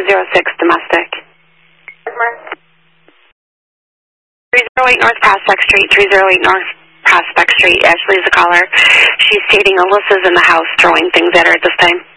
domestic. 308 North Prospect Street, 308 North Prospect Street. Ashley's the caller. She's stating Alyssa's in the house throwing things at her at this time.